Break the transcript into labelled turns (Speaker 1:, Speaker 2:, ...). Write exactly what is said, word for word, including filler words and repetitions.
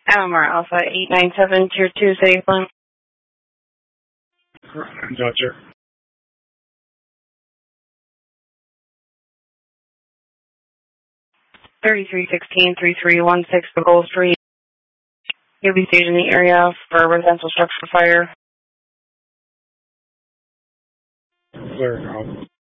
Speaker 1: Almar Alpha eight nine seven, Tier two, City Plan.
Speaker 2: Roger.
Speaker 1: thirty-three sixteen, thirty-three sixteen, Nicole Street. You'll be staged in the area for a residential structure fire.
Speaker 2: Clear.